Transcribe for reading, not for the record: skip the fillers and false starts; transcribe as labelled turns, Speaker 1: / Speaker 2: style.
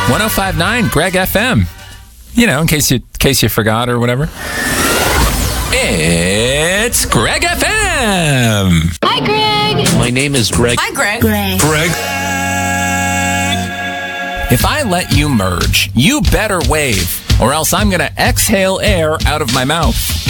Speaker 1: 105.9 Greg FM. You know, in case you forgot or whatever. It's Greg FM.
Speaker 2: Hi, Greg.
Speaker 3: My name is Greg.
Speaker 2: Hi, Greg.
Speaker 1: Greg. If I let you merge, you better wave, or else I'm going to exhale air out of my mouth.